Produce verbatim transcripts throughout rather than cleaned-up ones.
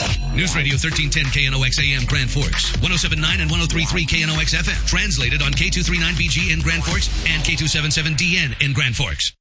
News Radio thirteen ten K N O X A M Grand Forks, one oh seven point nine and one oh three point three K N O X F M. Translated on K two thirty-nine B G in Grand Forks and K two seventy-seven D N in Grand Forks.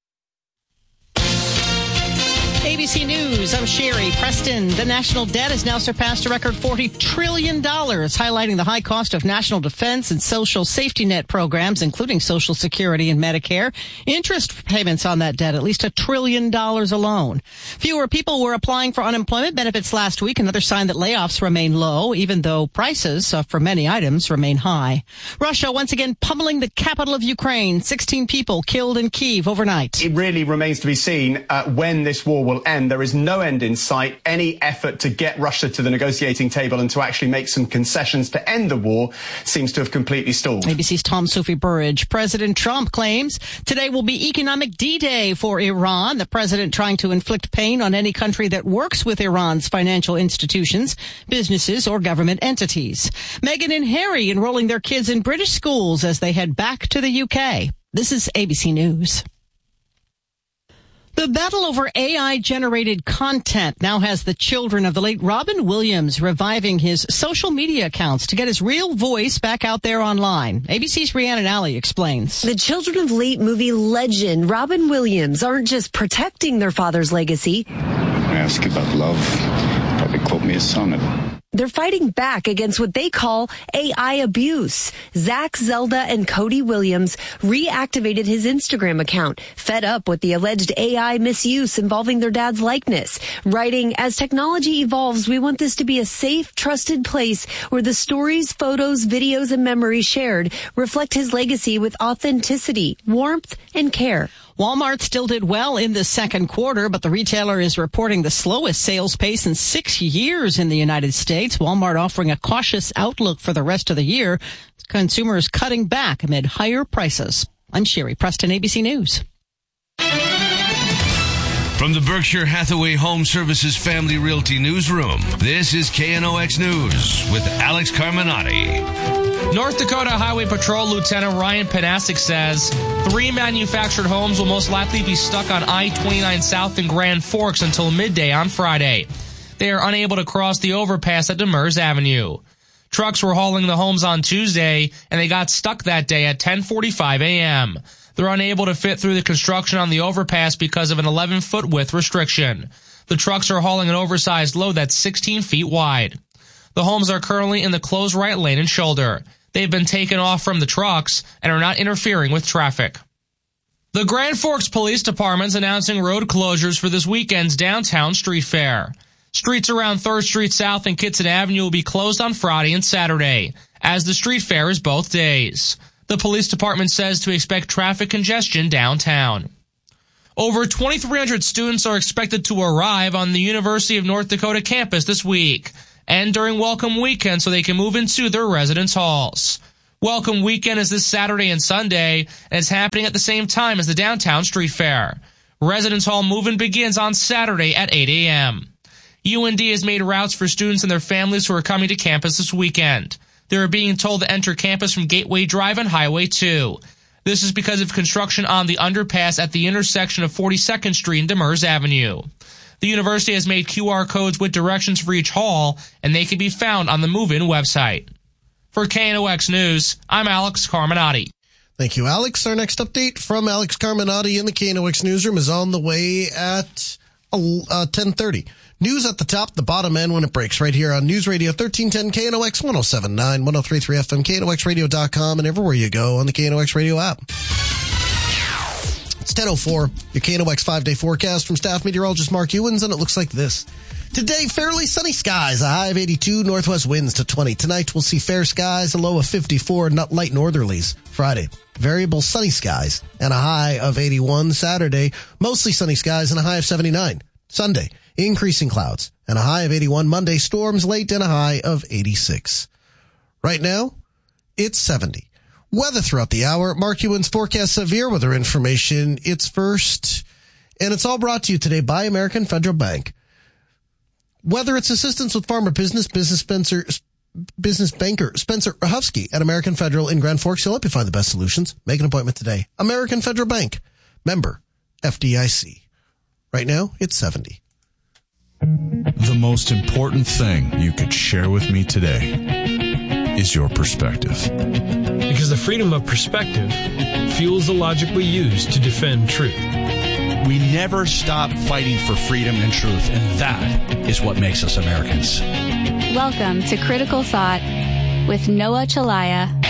A B C News, I'm Sherry Preston. The national debt has now surpassed a record forty trillion dollars, highlighting the high cost of national defense and social safety net programs, including Social Security and Medicare. Interest payments on that debt, at least a trillion dollars alone. Fewer people were applying for unemployment benefits last week, another sign that layoffs remain low, even though prices uh, for many items remain high. Russia once again pummeling the capital of Ukraine. sixteen people killed in Kyiv overnight. It really remains to be seen uh, when this war will end. There is no end in sight. Any effort to get Russia to the negotiating table and to actually make some concessions to end the war seems to have completely stalled. A B C's Tom Sophie Burridge. President Trump claims today will be economic D-Day for Iran. The president trying to inflict pain on any country that works with Iran's financial institutions, businesses, or government entities. Meghan and Harry enrolling their kids in British schools as they head back to the U K. This is A B C News. The battle over A I-generated content now has the children of the late Robin Williams reviving his social media accounts to get his real voice back out there online. A B C's Rhiannon Alley explains. The children of late movie legend Robin Williams aren't just protecting their father's legacy. I ask about love. Probably quote me a sonnet. They're fighting back against what they call A I abuse. Zach, Zelda, and Cody Williams reactivated his Instagram account, fed up with the alleged A I misuse involving their dad's likeness, writing, "As technology evolves, we want this to be a safe, trusted place where the stories, photos, videos, and memories shared reflect his legacy with authenticity, warmth, and care." Walmart still did well in the second quarter, but the retailer is reporting the slowest sales pace in six years in the United States. Walmart offering a cautious outlook for the rest of the year. Consumers cutting back amid higher prices. I'm Sherry Preston, A B C News. From the Berkshire Hathaway Home Services Family Realty Newsroom, this is K N O X News with Alex Carminati. North Dakota Highway Patrol Lieutenant Ryan Panasic says three manufactured homes will most likely be stuck on I twenty-nine South in Grand Forks until midday on Friday. They are unable to cross the overpass at Demers Avenue. Trucks were hauling the homes on Tuesday, and they got stuck that day at ten forty-five a.m. They're unable to fit through the construction on the overpass because of an eleven-foot width restriction. The trucks are hauling an oversized load that's sixteen feet wide. The homes are currently in the closed right lane and shoulder. They've been taken off from the trucks and are not interfering with traffic. The Grand Forks Police Department's announcing road closures for this weekend's downtown street fair. Streets around third Street South and Kitson Avenue will be closed on Friday and Saturday, as the street fair is both days. The police department says to expect traffic congestion downtown. Over twenty-three hundred students are expected to arrive on the University of North Dakota campus this week and during Welcome Weekend so they can move into their residence halls. Welcome Weekend is this Saturday and Sunday, and it's happening at the same time as the downtown street fair. Residence hall move-in begins on Saturday at eight a.m. U N D has made routes for students and their families who are coming to campus this weekend. They are being told to enter campus from Gateway Drive and Highway two. This is because of construction on the underpass at the intersection of forty-second Street and Demers Avenue. The university has made Q R codes with directions for each hall, and they can be found on the Move-In website. For K N O X News, I'm Alex Carminati. Thank you, Alex. Our next update from Alex Carminati in the K N O X Newsroom is on the way at uh, ten thirty. News at the top, the bottom end when it breaks, right here on News Radio thirteen ten K N O X one oh seven point nine, one oh three point three F M, K N O X radio dot com, and everywhere you go on the K N O X Radio app. It's ten oh four, your K N O X five-day forecast from staff meteorologist Mark Ewens, and it looks like this. Today, fairly sunny skies, a high of eighty-two, northwest winds to twenty. Tonight, we'll see fair skies, a low of fifty-four, not light northerlies. Friday, variable sunny skies, and a high of eighty-one. Saturday, mostly sunny skies, and a high of seventy-nine. Sunday, increasing clouds, and a high of eighty-one. Monday, storms late, and a high of eighty-six. Right now, it's seventy. Weather throughout the hour. Mark Ewens forecast severe weather information. It's first, and it's all brought to you today by American Federal Bank. Whether it's assistance with farmer business, business Spencer, business banker Spencer Rahowski at American Federal in Grand Forks, he'll help you find the best solutions. Make an appointment today. American Federal Bank, member F D I C. Right now, it's seventy. The most important thing you could share with me today is your perspective. Because the freedom of perspective fuels the logic we use to defend truth. We never stop fighting for freedom and truth, and that is what makes us Americans. Welcome to Critical Thought with Noah Chelliah